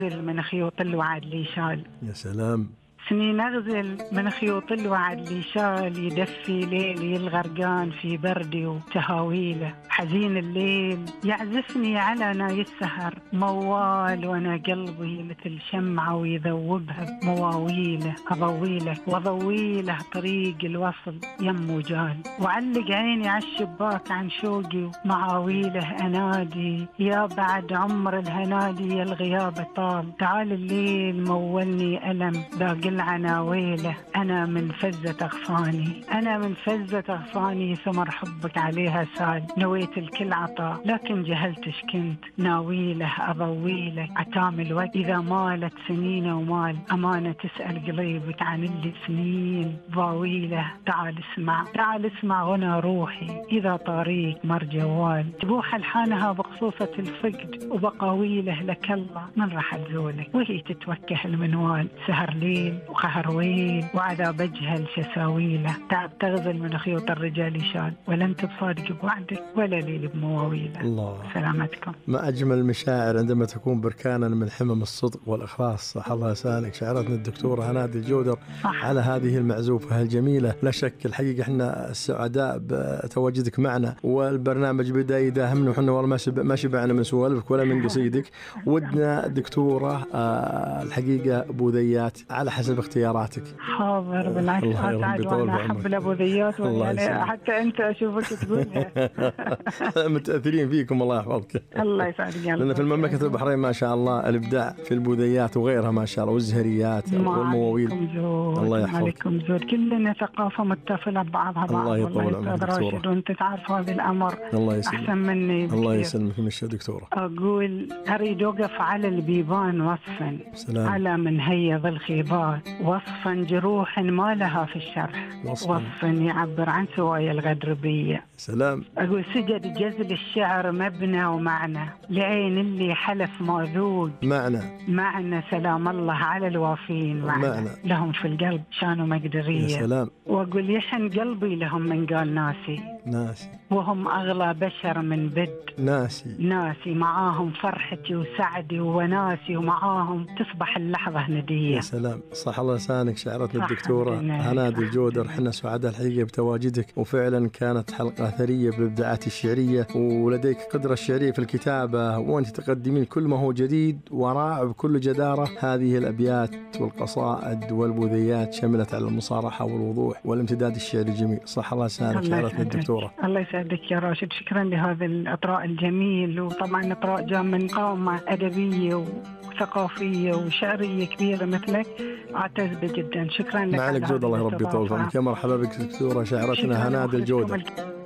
من خيوط الوعد لي شال. يا سلام. سنين أغزل من خيوط الوعد لي شال، يدفي ليلي الغرقان في بردي وتهاويله. حزين الليل يعزفني على ناي السهر، موال وانا قلبي مثل شمعة ويذوبها بمواويله. أضويله وأضويله طريق الوصل يم وجال، وعلق عيني عالشباك عن شوقي ومعاويله. أنادي يا بعد عمر الهنادي يا الغياب طال، تعال الليل مولني ألم باقي العناويله. أنا من فزة أغصاني، أنا من فزة أغصاني، ثمر حبك عليها سال. نويت الكل عطاء لكن جهلتش كنت ناويله. أضويلك عتام الوقت إذا مالت سنين ومال، أمانة تسأل قليبك عن اللي سنين ضاويله. تعال اسمع، تعال اسمع غنى روحي إذا طريق مر جوال، تبوح الحانها بقصوصة الفقد وبقاويله. لك الله من راح تزولك وهي تتوكه المنوال، سهر ليل وقهر ويل وعذاب اجهل شساويله. تعب تغزل من خيوط الرجال شال، ولن تصادق بوعدك ولا ليل بمواويله. الله سلامتكم. ما أجمل المشاعر عندما تكون بركانا من حمم الصدق والإخلاص. صح الله لسانك شعرتنا الدكتورة هنادي الجودر على هذه المعزوفة الجميلة. لا شك الحقيقة احنا السعداء بتواجدك معنا، والبرنامج بدأ يداهمنا وحنا والله ما شبعنا من سوالفك ولا من قصيدك. ودنا دكتورة الحقيقة بوذيات على حسب اختياراتك. حاضر بالعكس، أسعد وأنا أحب الأبوذيات، حتى أنت أشوفك تقولها. متأثرين فيكم الله يحفظك. الله يسعدك. لأن في المملكة البحرين ما شاء الله الإبداع في البوذيات وغيرها ما شاء الله، والزهريات والمواويل. الله يحفظك. عليكم زود، كلنا ثقافة متصلة ببعضها. الله يطول عمرك دكتورة، وأنت تعرف هذا الأمر الله أحسن مني. الله يسلمك من الشر دكتورة. أقول أريد أوقف على البيبان وصفا، سلام. على من هيض الخيبات وصفا، جروح ما لها في الشرح وصفا يعبر عن سوايا الغدربية. سلام. أقول سجد جزل الشعر مبنى ومعنى، لعين اللي حلف ما ذوق معنى سلام الله على الوافين معنى. لهم في القلب شان ومقدرية. يا سلام. وأقول يحن قلبي لهم من قال ناسي وهم أغلى بشر من بد ناسي معاهم فرحتي وسعدي ووناسي، ومعاهم تصبح اللحظة هندية. يا سلام. صح الله لسانك شعرتنا الدكتورة هنادي الجودر. حنا سعداء الحقيقة بتواجدك، وفعلا كانت حلقة ثرية بالإبداعات الشعرية، ولديك قدرة الشعرية في الكتابة، وأنت تقدمين كل ما هو جديد ورائع بكل جدارة. هذه الأبيات والقصائد والبوذيات شملت على المصارحة والوضوح والامتداد الشعري الجميل. صح الله لسانك شعرتنا الدكتورة. الله يسعدك يا راشد، شكرا لهذا الإطراء الجميل، وطبعا إطراء جاء من قامة أدبية وثقافية وشعرية كبيرة مثلك، أعتز به جدا. شكرا لك. ما عليك زود، الله يربي طول عمرك. يا مرحبا بك دكتورة شاعرتنا هنادي الجودر.